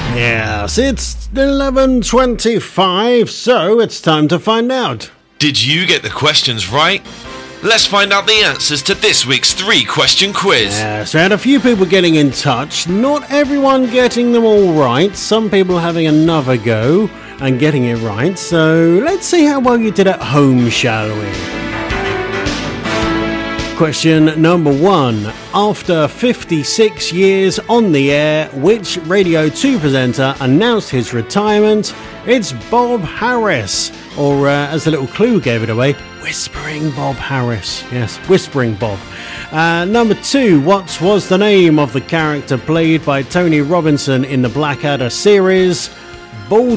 Yes, it's 11:25, so it's time to find out. Did you get the questions right? Let's find out the answers to this week's 3-question quiz. Yes, we had a few people getting in touch. Not everyone getting them all right. Some people having another go and getting it right. So let's see how well you did at home, shall we? Question number 1. After 56 years on the air, which Radio 2 presenter announced his retirement? It's Bob Harris. Or, as the little clue gave it away, Whispering Bob Harris. Yes, Whispering Bob. Number 2. What was the name of the character played by Tony Robinson in the Blackadder series?